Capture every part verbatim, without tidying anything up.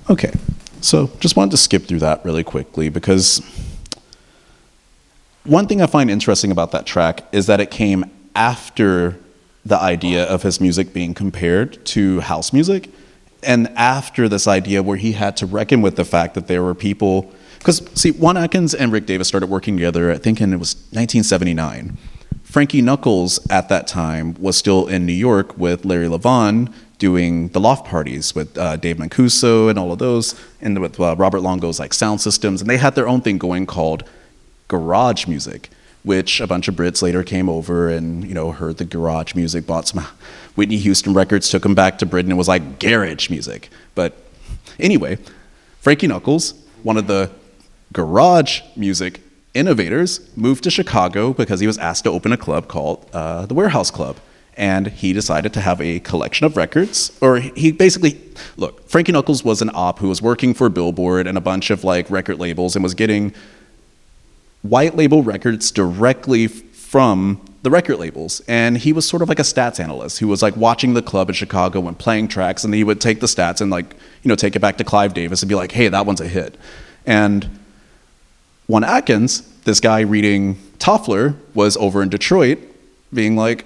Okay, so just wanted to skip through that really quickly because one thing I find interesting about that track is that it came after the idea of his music being compared to house music, and after this idea where he had to reckon with the fact that there were people, because see, Juan Atkins and Rick Davis started working together, I think in, it was nineteen seventy-nine. Frankie Knuckles at that time was still in New York with Larry Levan doing the loft parties with uh, Dave Mancuso and all of those, and with uh, Robert Longo's like sound systems, and they had their own thing going called garage music, which a bunch of Brits later came over and, you know, heard the garage music, bought some Whitney Houston records, took them back to Britain, and was like garage music. But anyway, Frankie Knuckles, one of the garage music innovators, moved to Chicago because he was asked to open a club called uh, the Warehouse Club. And he decided to have a collection of records, or he basically, look, Frankie Knuckles was an op who was working for Billboard and a bunch of like record labels and was getting white label records directly from the record labels. And he was sort of like a stats analyst who was like watching the club in Chicago and playing tracks, and he would take the stats and like, you know, take it back to Clive Davis and be like, hey, that one's a hit. And Juan Atkins, this guy reading Toffler, was over in Detroit being like,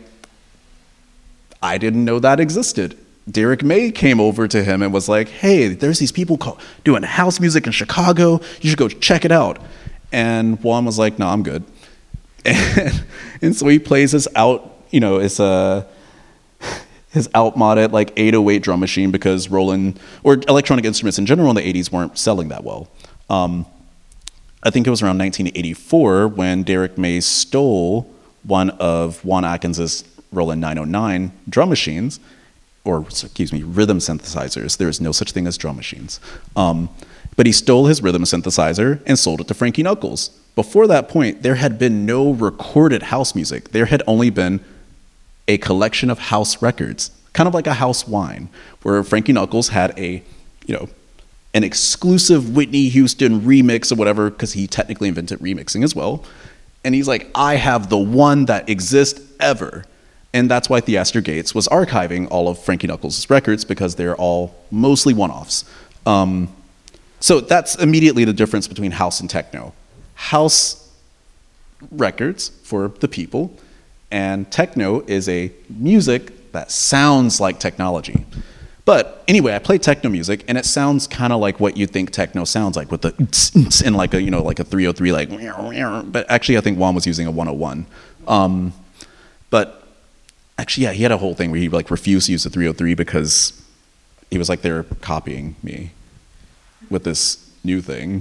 I didn't know that existed. Derek May came over to him and was like, hey, there's these people call, doing house music in Chicago. You should go check it out. And Juan was like, no, I'm good. And, and so he plays his out, you know, it's a, his outmoded like eight oh eight drum machine because Roland, or electronic instruments in general in the eighties weren't selling that well. Um, I think it was around nineteen eighty-four when Derek May stole one of Juan Atkins's Roland nine oh nine drum machines, or excuse me, rhythm synthesizers. There is no such thing as drum machines. Um, but he stole his rhythm synthesizer and sold it to Frankie Knuckles. Before that point, there had been no recorded house music. There had only been a collection of house records, kind of like a house wine, where Frankie Knuckles had a, you know, an exclusive Whitney Houston remix or whatever, because he technically invented remixing as well. And he's like, I have the one that exists ever. And that's why Theaster Gates was archiving all of Frankie Knuckles' records, because they're all mostly one-offs. Um, so that's immediately the difference between house and techno. House records for the people, and techno is a music that sounds like technology. But anyway, I play techno music, and it sounds kind of like what you think techno sounds like, with the and like a, you know, like a three oh three, like. But actually, I think Juan was using a one oh one. Um, but Actually, yeah, he had a whole thing where he like refused to use the three oh three because he was like, they're copying me with this new thing.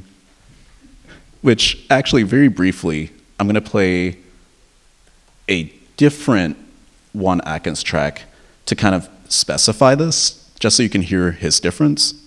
Which actually, very briefly, I'm gonna play a different Juan Atkins track to kind of specify this, just so you can hear his difference.